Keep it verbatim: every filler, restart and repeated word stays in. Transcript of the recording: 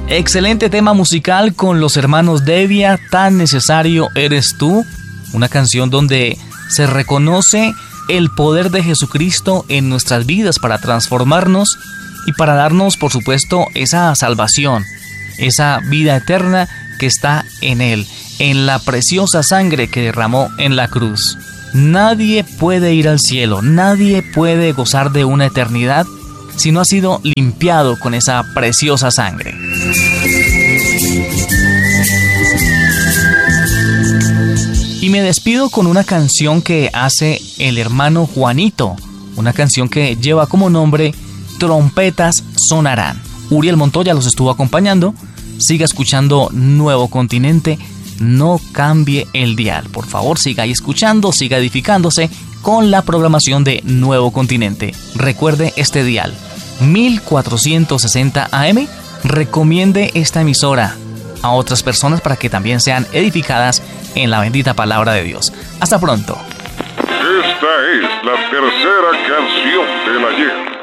Excelente tema musical con los hermanos Devia, Tan necesario eres tú. Una canción donde se reconoce el poder de Jesucristo en nuestras vidas para transformarnos y para darnos, por supuesto, esa salvación, esa vida eterna que está en Él, en la preciosa sangre que derramó en la cruz. Nadie puede ir al cielo, nadie puede gozar de una eternidad si no ha sido limpiado con esa preciosa sangre. Y me despido con una canción que hace el hermano Juanito, una canción que lleva como nombre Trompetas Sonarán. Uriel Montoya los estuvo acompañando. Siga escuchando Nuevo Continente, no cambie el dial. Por favor, siga ahí escuchando, siga edificándose con la programación de Nuevo Continente. Recuerde este dial, mil cuatrocientos sesenta A M. Recomiende esta emisora a otras personas para que también sean edificadas en la bendita palabra de Dios. Hasta pronto. Esta es la tercera canción del ayer.